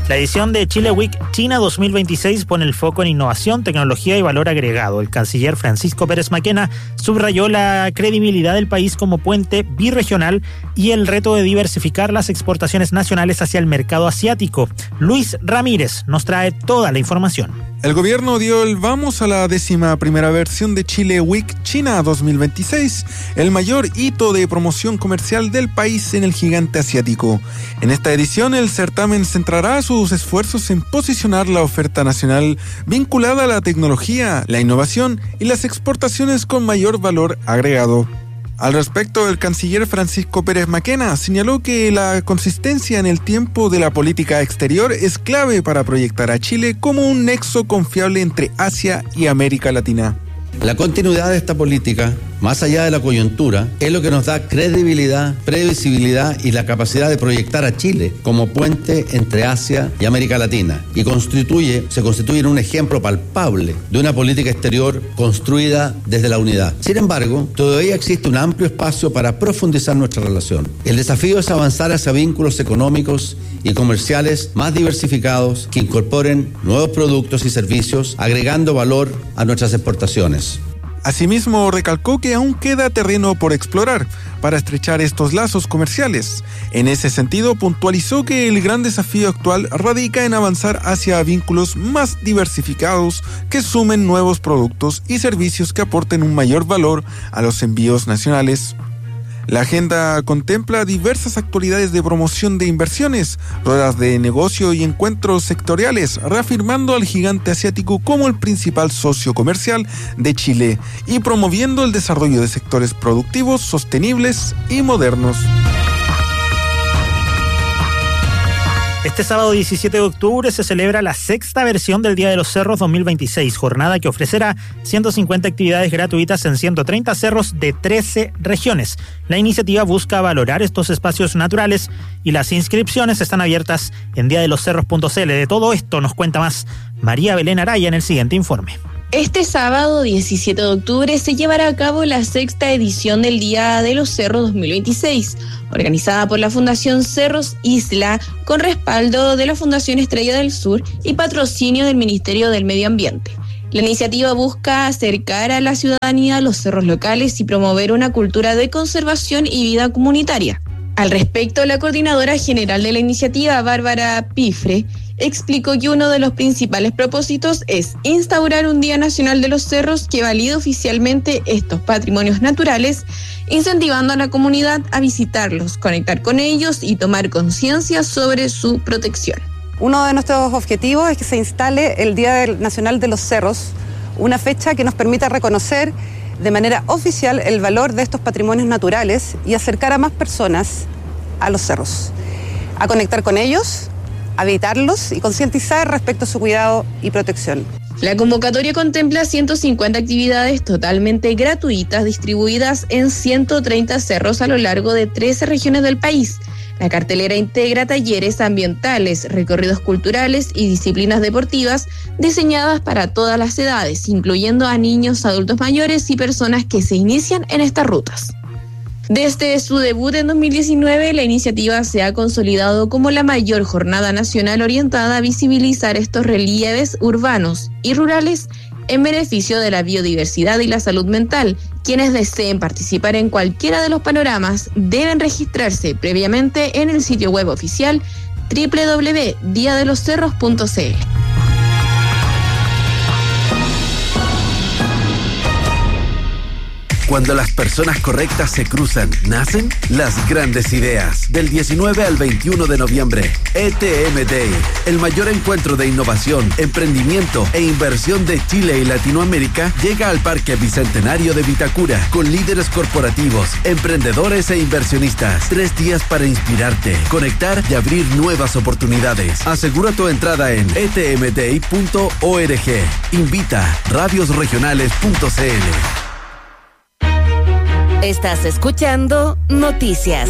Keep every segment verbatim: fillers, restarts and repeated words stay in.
La edición de Chile Week China dos mil veintiséis pone el foco en innovación, tecnología y valor agregado. El canciller Francisco Pérez Maquena subrayó la credibilidad del país como puente birregional y el reto de diversificar las exportaciones nacionales hacia el mercado asiático. Luis Ramírez nos trae toda la información. El gobierno dio el vamos a la décima primera versión de Chile Week China dos mil veintiséis, el mayor hito de promoción comercial del país en el gigante asiático. En esta edición, el certamen centrará sus esfuerzos en posicionar la oferta nacional vinculada a la tecnología, la innovación y las exportaciones con mayor valor agregado. Al respecto, el canciller Francisco Pérez Maquena señaló que la consistencia en el tiempo de la política exterior es clave para proyectar a Chile como un nexo confiable entre Asia y América Latina. La continuidad de esta política, más allá de la coyuntura, es lo que nos da credibilidad, previsibilidad y la capacidad de proyectar a Chile como puente entre Asia y América Latina, y constituye, se constituye en un ejemplo palpable de una política exterior construida desde la unidad. Sin embargo, todavía existe un amplio espacio para profundizar nuestra relación. El desafío es avanzar hacia vínculos económicos y comerciales más diversificados que incorporen nuevos productos y servicios, agregando valor a nuestras exportaciones. Asimismo, recalcó que aún queda terreno por explorar para estrechar estos lazos comerciales. En ese sentido, puntualizó que el gran desafío actual radica en avanzar hacia vínculos más diversificados que sumen nuevos productos y servicios que aporten un mayor valor a los envíos nacionales. La agenda contempla diversas actividades de promoción de inversiones, ruedas de negocio y encuentros sectoriales, reafirmando al gigante asiático como el principal socio comercial de Chile y promoviendo el desarrollo de sectores productivos, sostenibles y modernos. Este sábado diecisiete de octubre se celebra la sexta versión del Día de los Cerros dos mil veintiséis, jornada que ofrecerá ciento cincuenta actividades gratuitas en ciento treinta cerros de trece regiones. La iniciativa busca valorar estos espacios naturales y las inscripciones están abiertas en día de los cerros punto c l. De todo esto nos cuenta más María Belén Araya en el siguiente informe. Este sábado diecisiete de octubre se llevará a cabo la sexta edición del Día de los Cerros dos mil veintiséis, organizada por la Fundación Cerros Isla, con respaldo de la Fundación Estrella del Sur y patrocinio del Ministerio del Medio Ambiente. La iniciativa busca acercar a la ciudadanía a los cerros locales y promover una cultura de conservación y vida comunitaria. Al respecto, la coordinadora general de la iniciativa, Bárbara Pifre, explicó que uno de los principales propósitos es instaurar un Día Nacional de los Cerros que valide oficialmente estos patrimonios naturales, incentivando a la comunidad a visitarlos, conectar con ellos y tomar conciencia sobre su protección. Uno de nuestros objetivos es que se instale el Día Nacional de los Cerros, una fecha que nos permita reconocer de manera oficial el valor de estos patrimonios naturales y acercar a más personas a los cerros, a conectar con ellos, habitarlos y concientizar respecto a su cuidado y protección. La convocatoria contempla ciento cincuenta actividades totalmente gratuitas distribuidas en ciento treinta cerros a lo largo de trece regiones del país. La cartelera integra talleres ambientales, recorridos culturales y disciplinas deportivas diseñadas para todas las edades, incluyendo a niños, adultos mayores y personas que se inician en estas rutas. Desde su debut en dos mil diecinueve, la iniciativa se ha consolidado como la mayor jornada nacional orientada a visibilizar estos relieves urbanos y rurales en beneficio de la biodiversidad y la salud mental. Quienes deseen participar en cualquiera de los panoramas deben registrarse previamente en el sitio web oficial doble u doble u doble u punto dia de los cerros punto c l. Cuando las personas correctas se cruzan, ¿nacen? Las grandes ideas. Del diecinueve al veintiuno de noviembre, E T M Day, el mayor encuentro de innovación, emprendimiento e inversión de Chile y Latinoamérica, llega al Parque Bicentenario de Vitacura, con líderes corporativos, emprendedores e inversionistas. Tres días para inspirarte, conectar y abrir nuevas oportunidades. Asegura tu entrada en e t m day punto org. Invita radios regionales punto c l. Estás escuchando Noticias.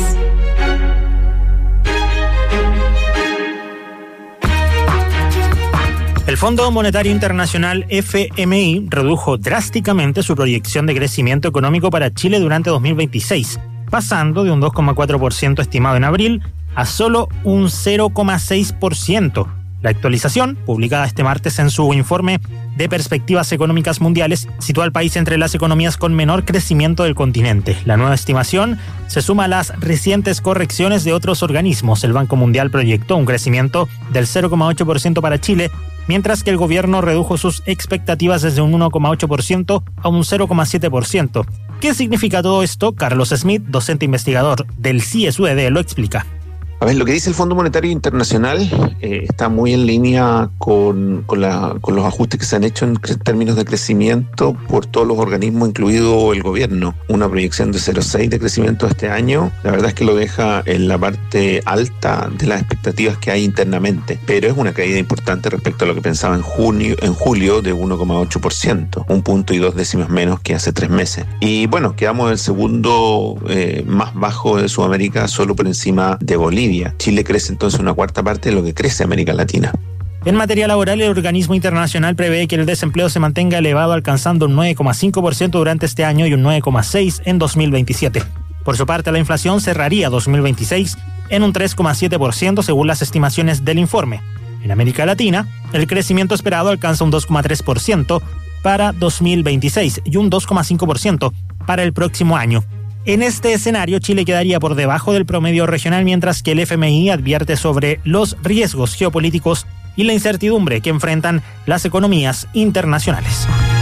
El Fondo Monetario Internacional F M I redujo drásticamente su proyección de crecimiento económico para Chile durante dos mil veintiséis, pasando de un dos coma cuatro por ciento estimado en abril a solo un cero coma seis por ciento, La actualización, publicada este martes en su informe de perspectivas económicas mundiales, sitúa al país entre las economías con menor crecimiento del continente. La nueva estimación se suma a las recientes correcciones de otros organismos. El Banco Mundial proyectó un crecimiento del cero coma ocho por ciento para Chile, mientras que el gobierno redujo sus expectativas desde un uno coma ocho por ciento a un cero coma siete por ciento. ¿Qué significa todo esto? Carlos Smith, docente investigador del C I E S U E D, lo explica. A ver, lo que dice el Fondo Monetario Internacional eh, está muy en línea con, con, la, con los ajustes que se han hecho en términos de crecimiento por todos los organismos, incluido el gobierno. Una proyección de cero coma seis de crecimiento este año, la verdad es que lo deja en la parte alta de las expectativas que hay internamente, pero es una caída importante respecto a lo que pensaba en junio, en julio de uno coma ocho por ciento, un punto y dos décimas menos que hace tres meses. Y bueno, quedamos el segundo eh, más bajo de Sudamérica, solo por encima de Bolivia. Chile crece entonces una cuarta parte de lo que crece América Latina. En materia laboral, el organismo internacional prevé que el desempleo se mantenga elevado, alcanzando un nueve coma cinco por ciento durante este año y un nueve coma seis por ciento en dos mil veintisiete. Por su parte, la inflación cerraría dos mil veintiséis en un tres coma siete por ciento según las estimaciones del informe. En América Latina, el crecimiento esperado alcanza un dos coma tres por ciento para dos mil veintiséis y un dos coma cinco por ciento para el próximo año. En este escenario, Chile quedaría por debajo del promedio regional, mientras que el F M I advierte sobre los riesgos geopolíticos y la incertidumbre que enfrentan las economías internacionales.